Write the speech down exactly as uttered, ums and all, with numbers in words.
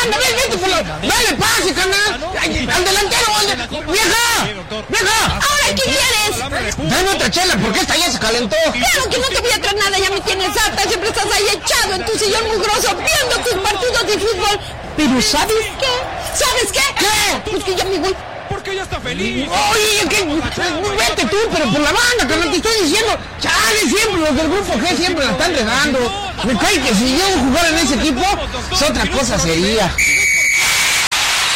anda, ven, vete por la... Dale, pase, carnal. Ay, al delantero, al... ¡Vieja! ¡Vieja! Ahora, ¿qué quieres? Dame otra chela, porque esta ya se calentó. Claro que no te voy a traer nada, ya me tienes harta. Siempre estás ahí echado en tu sillón mugroso viendo tus partidos de fútbol. Pero ¿sabes qué? ¿Sabes qué? ¿Qué? Pues que ya me voy. Porque ella está feliz. Oye, ¿qué? Vete tú, pero por la banda, carnal, te estoy diciendo. Chale, siempre los del grupo G siempre la están regando. Me cae que si yo jugara en ese equipo, pues otra cosa sería.